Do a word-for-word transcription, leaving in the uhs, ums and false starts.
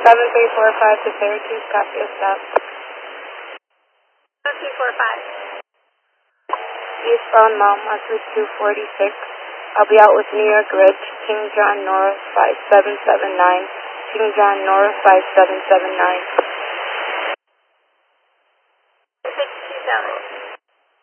seven three four five to Syracuse, copy a stop. seven three four five. Eastbound Mount Marker two forty-six. I'll be out with New York Ridge, King John North five seven seven nine. King John North five seven seven nine.